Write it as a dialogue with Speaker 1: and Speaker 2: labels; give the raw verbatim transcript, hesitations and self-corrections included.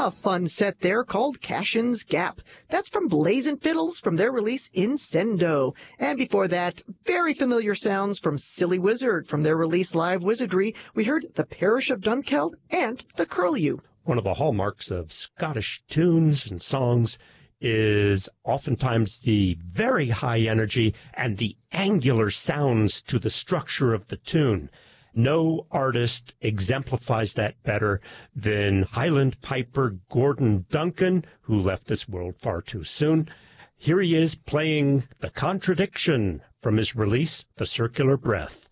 Speaker 1: A fun set there called Cashin's Gap. That's from Blazin' Fiddles from their release Incendo. And before that, very familiar sounds from Silly Wizard from their release Live Wizardry. We heard The Parish of Dunkeld and The Curlew.
Speaker 2: One of the hallmarks of Scottish tunes and songs is oftentimes the very high energy and the angular sounds to the structure of the tune. No artist exemplifies that better than Highland piper Gordon Duncan, who left this world far too soon. Here he is playing The Contradiction from his release, The Circular Breath.